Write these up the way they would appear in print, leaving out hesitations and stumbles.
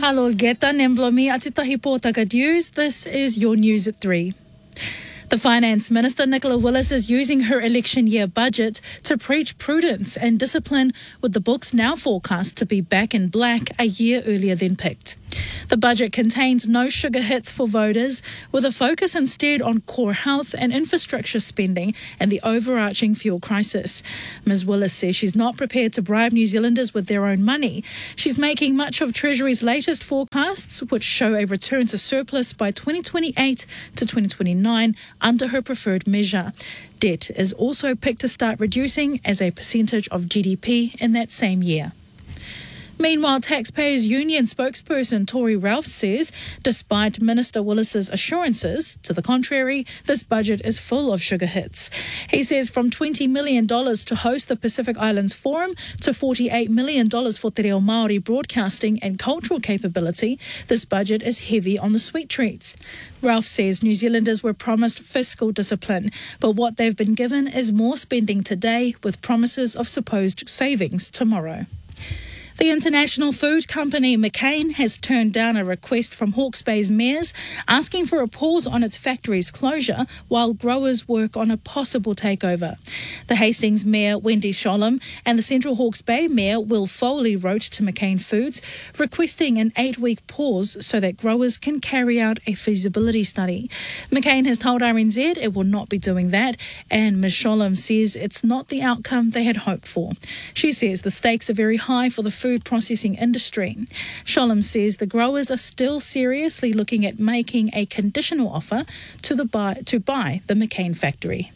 Mahalo Geta Nemblomi Atitahi Pōtaka News. This is your news at 3. The Finance Minister, Nicola Willis, is using her election year budget to preach prudence and discipline, with the books now forecast to be back in black a year earlier than picked. The budget contains no sugar hits for voters, with a focus instead on core health and infrastructure spending and the overarching fuel crisis. Ms Willis says she's not prepared to bribe New Zealanders with their own money. She's making much of Treasury's latest forecasts, which show a return to surplus by 2028 to 2029 under her preferred measure. Debt is also picked to start reducing as a percentage of GDP in that same year. Meanwhile, Taxpayers Union spokesperson Tory Ralph says, despite Minister Willis's assurances to the contrary, this budget is full of sugar hits. He says from $20 million to host the Pacific Islands Forum to $48 million for Te Reo Māori broadcasting and cultural capability, this budget is heavy on the sweet treats. Ralph says New Zealanders were promised fiscal discipline, but what they've been given is more spending today with promises of supposed savings tomorrow. The international food company McCain has turned down a request from Hawke's Bay's mayors asking for a pause on its factory's closure while growers work on a possible takeover. The Hastings Mayor Wendy Sholem and the Central Hawke's Bay Mayor Will Foley wrote to McCain Foods requesting an 8-week pause so that growers can carry out a feasibility study. McCain has told RNZ it will not be doing that, and Ms Sholem says it's not the outcome they had hoped for. She says the stakes are very high for the food processing industry. Sholem says the growers are still seriously looking at making a conditional offer to buy the McCain factory.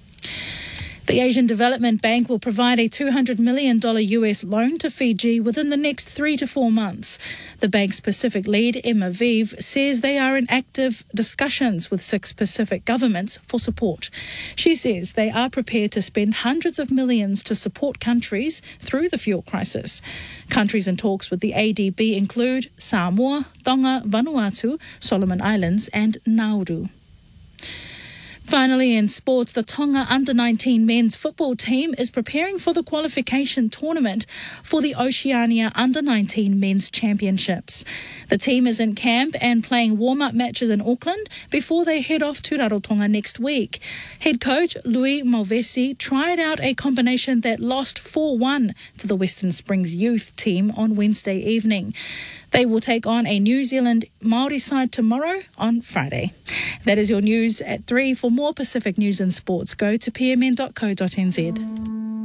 The Asian Development Bank will provide a $200 million US loan to Fiji within the next 3 to 4 months. The bank's Pacific lead, Emma Vive, says they are in active discussions with 6 Pacific governments for support. She says they are prepared to spend hundreds of millions to support countries through the fuel crisis. Countries in talks with the ADB include Samoa, Tonga, Vanuatu, Solomon Islands and Nauru. Finally, in sports, the Tonga Under-19 men's football team is preparing for the qualification tournament for the Oceania Under-19 men's championships. The team is in camp and playing warm-up matches in Auckland before they head off to Rarotonga next week. Head coach Louis Malvesi tried out a combination that lost 4-1 to the Western Springs youth team on Wednesday evening. They will take on a New Zealand Māori side tomorrow on Friday. That is your news at 3. For more Pacific news and sports, go to pmn.co.nz.